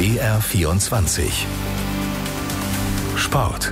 BR24 Sport.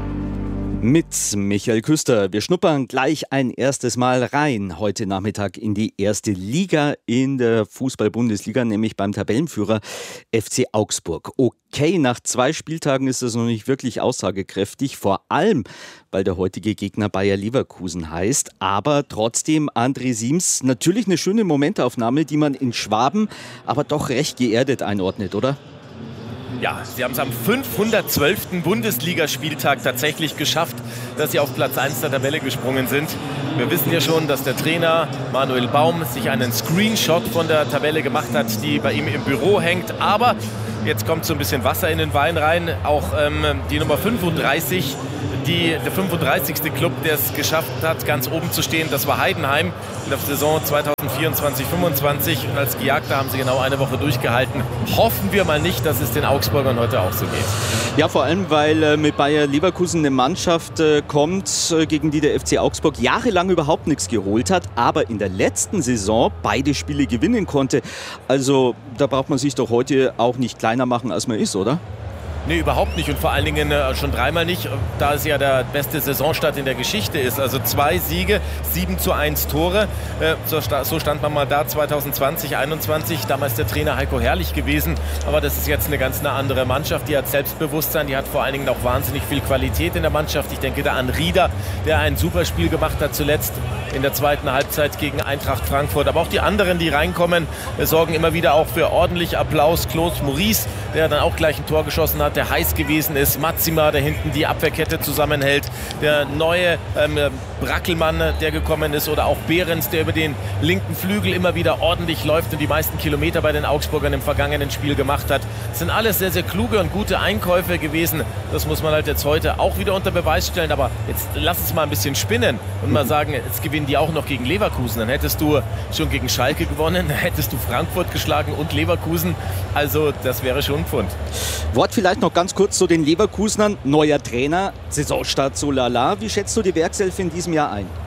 Mit Michael Küster. Wir schnuppern gleich ein erstes Mal rein heute Nachmittag in die erste Liga in der Fußball-Bundesliga, nämlich beim Tabellenführer FC Augsburg. Okay, nach 2 Spieltagen ist das noch nicht wirklich aussagekräftig, vor allem, weil der heutige Gegner Bayer Leverkusen heißt. Aber trotzdem, André Siems, natürlich eine schöne Momentaufnahme, die man in Schwaben aber doch recht geerdet einordnet, oder? Ja, sie haben es am 512. Bundesligaspieltag tatsächlich geschafft, dass sie auf Platz 1 der Tabelle gesprungen sind. Wir wissen ja schon, dass der Trainer Manuel Baum sich einen Screenshot von der Tabelle gemacht hat, die bei ihm im Büro hängt. Aber jetzt kommt so ein bisschen Wasser in den Wein rein. Auch die Nummer 35, der 35. Club, der es geschafft hat, ganz oben zu stehen, das war Heidenheim in der Saison 2024/25. Und als Gejagter haben sie genau eine Woche durchgehalten. Hoffen wir mal nicht, dass es den Augsburgern heute auch so geht. Ja, vor allem, weil mit Bayer Leverkusen eine Mannschaft kommt, gegen die der FC Augsburg jahrelang überhaupt nichts geholt hat, aber in der letzten Saison beide Spiele gewinnen konnte. Also da braucht man sich doch heute auch nicht kleiner machen, als man ist, oder? Nee, überhaupt nicht und vor allen Dingen schon dreimal nicht, da es ja der beste Saisonstart in der Geschichte ist. Also 2 Siege, 7:1 Tore. So stand man mal da 2020/21. Damals der Trainer Heiko Herrlich gewesen. Aber das ist jetzt eine ganz andere Mannschaft. Die hat Selbstbewusstsein, die hat vor allen Dingen auch wahnsinnig viel Qualität in der Mannschaft. Ich denke da an Rieder, der ein super Spiel gemacht hat zuletzt in der zweiten Halbzeit gegen Eintracht Frankfurt. Aber auch die anderen, die reinkommen, sorgen immer wieder auch für ordentlich Applaus. Claude Maurice, der dann auch gleich ein Tor geschossen hat, der heiß gewesen ist. Matsima, der hinten die Abwehrkette zusammenhält. Der neue Brackelmann, der gekommen ist. Oder auch Behrens, der über den linken Flügel immer wieder ordentlich läuft und die meisten Kilometer bei den Augsburgern im vergangenen Spiel gemacht hat. Das sind alles sehr, sehr kluge und gute Einkäufe gewesen. Das muss man halt jetzt heute auch wieder unter Beweis stellen. Aber jetzt lass es mal ein bisschen spinnen und mal sagen, jetzt gewinnen die auch noch gegen Leverkusen. Dann hättest du schon gegen Schalke gewonnen, dann hättest du Frankfurt geschlagen und Leverkusen. Also das wäre schon ein Pfund. Wort vielleicht noch ganz kurz zu den Leverkusenern. Neuer Trainer, Saisonstart so lala. Wie schätzt du die Werkself in diesem Jahr ein?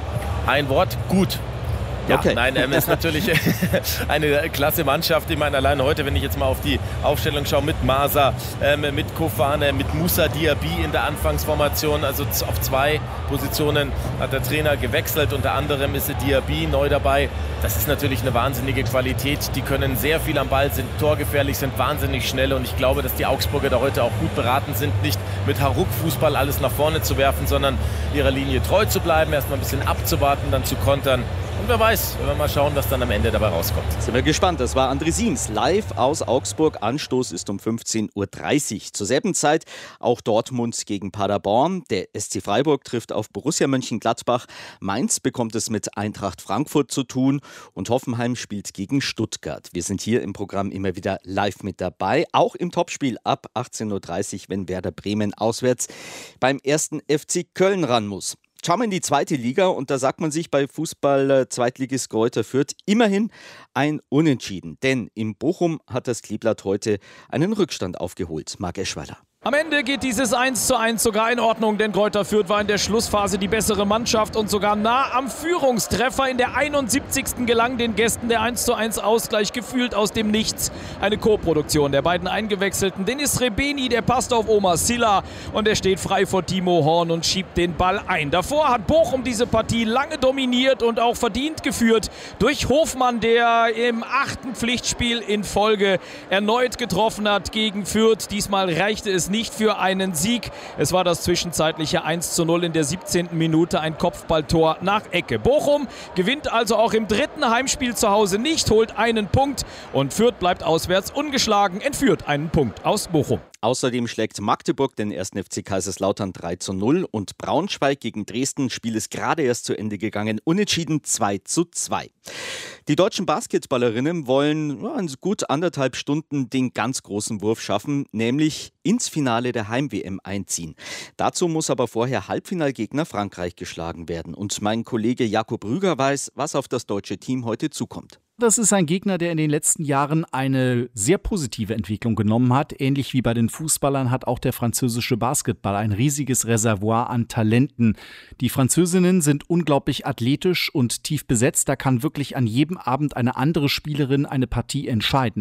Ein Wort, gut. Ja, okay. Nein, ist natürlich eine klasse Mannschaft. Ich meine, allein heute, wenn ich jetzt mal auf die Aufstellung schaue, mit Masa, mit Kofane, mit Moussa Diaby in der Anfangsformation, also auf 2 Positionen hat der Trainer gewechselt. Unter anderem ist Diaby neu dabei. Das ist natürlich eine wahnsinnige Qualität. Die können sehr viel am Ball, sind torgefährlich, sind wahnsinnig schnell. Und ich glaube, dass die Augsburger da heute auch gut beraten sind, nicht mit Hauruck-Fußball alles nach vorne zu werfen, sondern ihrer Linie treu zu bleiben, erstmal ein bisschen abzuwarten, dann zu kontern. Und wer weiß, wenn wir mal schauen, was dann am Ende dabei rauskommt. Sind wir gespannt. Das war André Siems live aus Augsburg. Anstoß ist um 15:30 Uhr. Zur selben Zeit auch Dortmund gegen Paderborn. Der SC Freiburg trifft auf Borussia Mönchengladbach. Mainz bekommt es mit Eintracht Frankfurt zu tun. Und Hoffenheim spielt gegen Stuttgart. Wir sind hier im Programm immer wieder live mit dabei. Auch im Topspiel ab 18:30 Uhr, wenn Werder Bremen auswärts beim 1. FC Köln ran muss. Schauen wir in die 2. Liga und da sagt man sich bei Fußball-Zweitligist Greuther Fürth immerhin ein Unentschieden. Denn in Bochum hat das Kleeblatt heute einen Rückstand aufgeholt. Marc Eschweiler. Am Ende geht dieses 1:1 sogar in Ordnung, denn Greuther Fürth war in der Schlussphase die bessere Mannschaft und sogar nah am Führungstreffer. In der 71. gelang den Gästen der 1:1 Ausgleich, gefühlt aus dem Nichts. Eine Co-Produktion der beiden Eingewechselten. Denis Rebeni, der passt auf Omar Sylla und er steht frei vor Timo Horn und schiebt den Ball ein. Davor hat Bochum diese Partie lange dominiert und auch verdient geführt durch Hofmann, der im 8. Pflichtspiel in Folge erneut getroffen hat gegen Fürth. Diesmal reichte es nicht für einen Sieg. Es war das zwischenzeitliche 1:0 in der 17. Minute, ein Kopfballtor nach Ecke. Bochum gewinnt also auch im 3. Heimspiel zu Hause nicht, holt einen Punkt und Fürth bleibt auswärts ungeschlagen, entführt einen Punkt aus Bochum. Außerdem schlägt Magdeburg den 1. FC Kaiserslautern 3:0 und Braunschweig gegen Dresden, Spiel ist gerade erst zu Ende gegangen, unentschieden 2:2. Die deutschen Basketballerinnen wollen in gut 1,5 Stunden den ganz großen Wurf schaffen, nämlich ins Finale der Heim-WM einziehen. Dazu muss aber vorher Halbfinalgegner Frankreich geschlagen werden. Und mein Kollege Jakob Rüger weiß, was auf das deutsche Team heute zukommt. Das ist ein Gegner, der in den letzten Jahren eine sehr positive Entwicklung genommen hat. Ähnlich wie bei den Fußballern hat auch der französische Basketball ein riesiges Reservoir an Talenten. Die Französinnen sind unglaublich athletisch und tief besetzt. Da kann wirklich an jedem Abend eine andere Spielerin eine Partie entscheiden.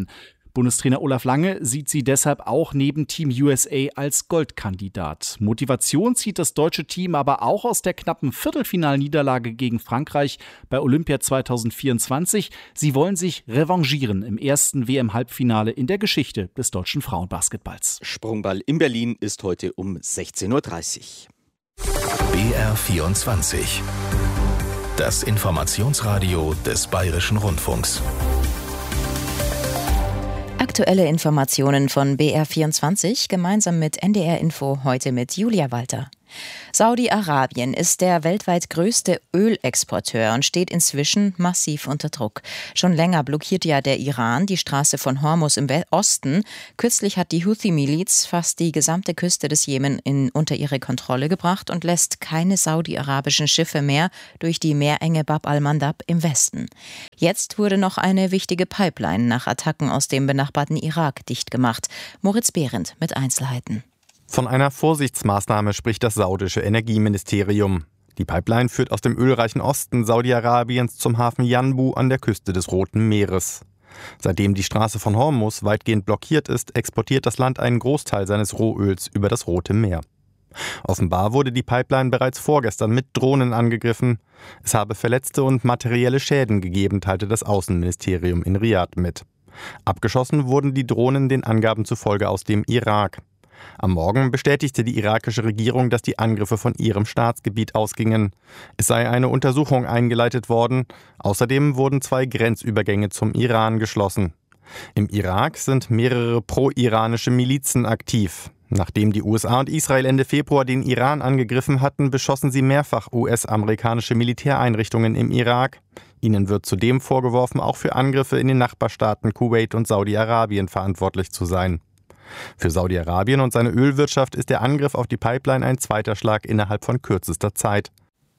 Bundestrainer Olaf Lange sieht sie deshalb auch neben Team USA als Goldkandidat. Motivation zieht das deutsche Team aber auch aus der knappen Viertelfinalniederlage gegen Frankreich bei Olympia 2024. Sie wollen sich revanchieren im ersten WM-Halbfinale in der Geschichte des deutschen Frauenbasketballs. Sprungball in Berlin ist heute um 16:30 Uhr. BR24. Das Informationsradio des Bayerischen Rundfunks. Aktuelle Informationen von BR24 gemeinsam mit NDR Info, heute mit Julia Walter. Saudi-Arabien ist der weltweit größte Ölexporteur und steht inzwischen massiv unter Druck. Schon länger blockiert ja der Iran die Straße von Hormuz im Osten. Kürzlich hat die Houthi-Miliz fast die gesamte Küste des Jemen unter ihre Kontrolle gebracht und lässt keine saudi-arabischen Schiffe mehr durch die Meerenge Bab al-Mandab im Westen. Jetzt wurde noch eine wichtige Pipeline nach Attacken aus dem benachbarten Irak dicht gemacht. Moritz Behrendt mit Einzelheiten. Von einer Vorsichtsmaßnahme spricht das saudische Energieministerium. Die Pipeline führt aus dem ölreichen Osten Saudi-Arabiens zum Hafen Yanbu an der Küste des Roten Meeres. Seitdem die Straße von Hormuz weitgehend blockiert ist, exportiert das Land einen Großteil seines Rohöls über das Rote Meer. Offenbar wurde die Pipeline bereits vorgestern mit Drohnen angegriffen. Es habe Verletzte und materielle Schäden gegeben, teilte das Außenministerium in Riad mit. Abgeschossen wurden die Drohnen den Angaben zufolge aus dem Irak. Am Morgen bestätigte die irakische Regierung, dass die Angriffe von ihrem Staatsgebiet ausgingen. Es sei eine Untersuchung eingeleitet worden. Außerdem wurden 2 Grenzübergänge zum Iran geschlossen. Im Irak sind mehrere pro-iranische Milizen aktiv. Nachdem die USA und Israel Ende Februar den Iran angegriffen hatten, beschossen sie mehrfach US-amerikanische Militäreinrichtungen im Irak. Ihnen wird zudem vorgeworfen, auch für Angriffe in den Nachbarstaaten Kuwait und Saudi-Arabien verantwortlich zu sein. Für Saudi-Arabien und seine Ölwirtschaft ist der Angriff auf die Pipeline ein zweiter Schlag innerhalb von kürzester Zeit.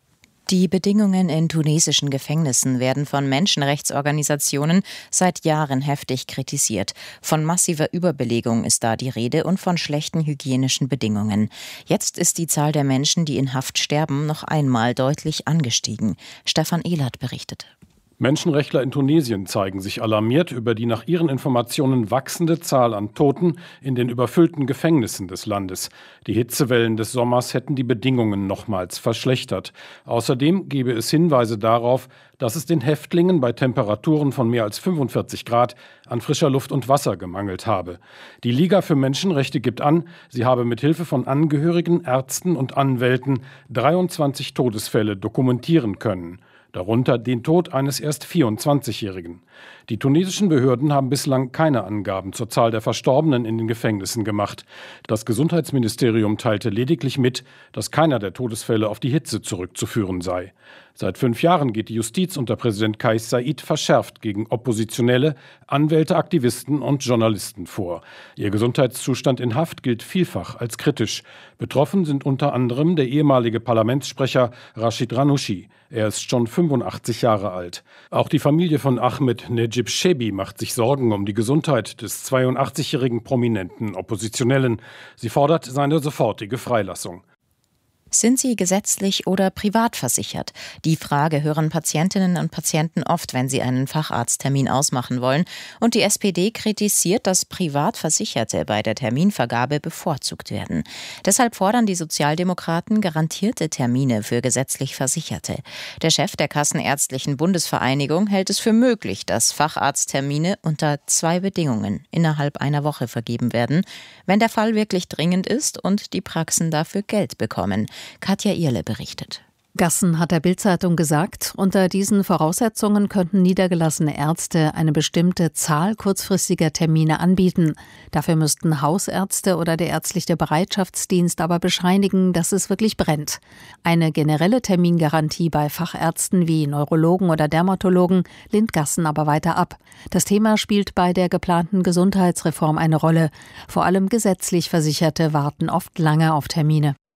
Die Bedingungen in tunesischen Gefängnissen werden von Menschenrechtsorganisationen seit Jahren heftig kritisiert. Von massiver Überbelegung ist da die Rede und von schlechten hygienischen Bedingungen. Jetzt ist die Zahl der Menschen, die in Haft sterben, noch einmal deutlich angestiegen. Stefan Ehlert berichtet. Menschenrechtler in Tunesien zeigen sich alarmiert über die nach ihren Informationen wachsende Zahl an Toten in den überfüllten Gefängnissen des Landes. Die Hitzewellen des Sommers hätten die Bedingungen nochmals verschlechtert. Außerdem gebe es Hinweise darauf, dass es den Häftlingen bei Temperaturen von mehr als 45 Grad an frischer Luft und Wasser gemangelt habe. Die Liga für Menschenrechte gibt an, sie habe mit Hilfe von Angehörigen, Ärzten und Anwälten 23 Todesfälle dokumentieren können. Darunter den Tod eines erst 24-Jährigen. Die tunesischen Behörden haben bislang keine Angaben zur Zahl der Verstorbenen in den Gefängnissen gemacht. Das Gesundheitsministerium teilte lediglich mit, dass keiner der Todesfälle auf die Hitze zurückzuführen sei. Seit 5 Jahren geht die Justiz unter Präsident Kais Saied verschärft gegen Oppositionelle, Anwälte, Aktivisten und Journalisten vor. Ihr Gesundheitszustand in Haft gilt vielfach als kritisch. Betroffen sind unter anderem der ehemalige Parlamentssprecher Rashid Ranouchi. Er ist schon 85 Jahre alt. Auch die Familie von Ahmed Necip Shebi macht sich Sorgen um die Gesundheit des 82-jährigen prominenten Oppositionellen. Sie fordert seine sofortige Freilassung. Sind sie gesetzlich oder privat versichert? Die Frage hören Patientinnen und Patienten oft, wenn sie einen Facharzttermin ausmachen wollen. Und die SPD kritisiert, dass Privatversicherte bei der Terminvergabe bevorzugt werden. Deshalb fordern die Sozialdemokraten garantierte Termine für gesetzlich Versicherte. Der Chef der Kassenärztlichen Bundesvereinigung hält es für möglich, dass Facharzttermine unter 2 Bedingungen innerhalb einer Woche vergeben werden, wenn der Fall wirklich dringend ist und die Praxen dafür Geld bekommen. Katja Irle berichtet. Gassen hat der Bild-Zeitung gesagt, unter diesen Voraussetzungen könnten niedergelassene Ärzte eine bestimmte Zahl kurzfristiger Termine anbieten. Dafür müssten Hausärzte oder der ärztliche Bereitschaftsdienst aber bescheinigen, dass es wirklich brennt. Eine generelle Termingarantie bei Fachärzten wie Neurologen oder Dermatologen lehnt Gassen aber weiter ab. Das Thema spielt bei der geplanten Gesundheitsreform eine Rolle. Vor allem gesetzlich Versicherte warten oft lange auf Termine.